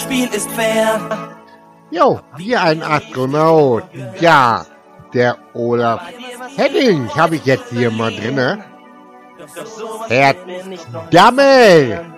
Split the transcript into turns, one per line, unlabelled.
Spiel ist fair.
Jo, hier ein Astronaut. Ja, der Olaf Henning habe ich jetzt hier mal drinne. Herr Dammel!